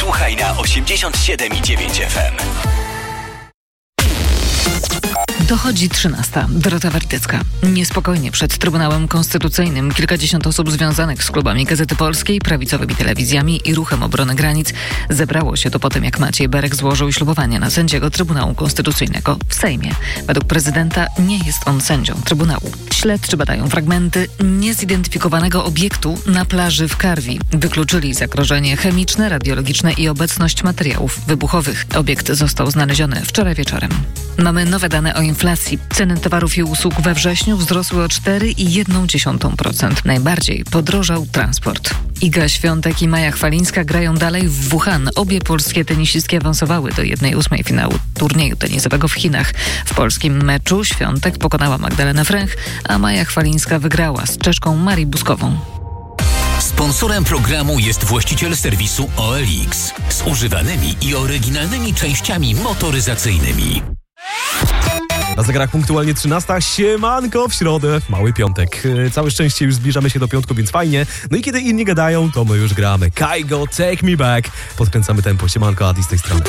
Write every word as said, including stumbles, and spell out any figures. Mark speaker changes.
Speaker 1: Słuchaj na osiemdziesiąt siedem i dziewięć F M.
Speaker 2: Dochodzi trzynasta. Dorota Wertycka. Niespokojnie przed Trybunałem Konstytucyjnym kilkadziesiąt osób związanych z klubami Gazety Polskiej, prawicowymi telewizjami i Ruchem Obrony Granic zebrało się to po tym, jak Maciej Berek złożył ślubowanie na sędziego Trybunału Konstytucyjnego w Sejmie. Według prezydenta nie jest on sędzią Trybunału. Śledczy badają fragmenty niezidentyfikowanego obiektu na plaży w Karwi. Wykluczyli zagrożenie chemiczne, radiologiczne i obecność materiałów wybuchowych. Obiekt został znaleziony wczoraj wieczorem. Mamy nowe dane o inflacji. Ceny towarów i usług we wrześniu wzrosły o cztery przecinek jeden procent. Najbardziej podrożał transport. Iga Świątek i Maja Chwalińska grają dalej w Wuhan. Obie polskie tenisistki awansowały do jednej ósmej finału turnieju tenisowego w Chinach. W polskim meczu Świątek pokonała Magdalenę Fręch, a Maja Chwalińska wygrała z Czeszką Marią Buskową.
Speaker 3: Sponsorem programu jest właściciel serwisu O L X z używanymi i oryginalnymi częściami motoryzacyjnymi.
Speaker 4: Na zegarach punktualnie trzynasta. Siemanko w środę, mały piątek. Całe szczęście już zbliżamy się do piątku, więc fajnie. No i kiedy inni gadają, to my już gramy. Kaigo, Take Me Back. Podkręcamy tempo. Siemanko, Adi z tej strony.